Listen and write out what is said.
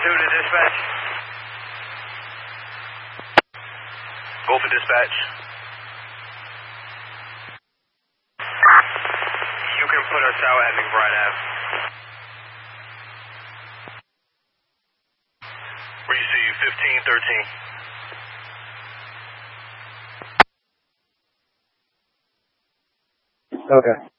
to dispatch. Go for dispatch. You can put us out at McBride Ave. Receive 1513. Okay.